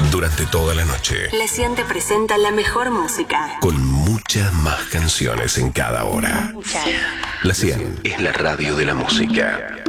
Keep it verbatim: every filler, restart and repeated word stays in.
Durante toda la noche. La cien te presenta la mejor música. Con muchas más canciones en cada hora. La cien es la radio de la música.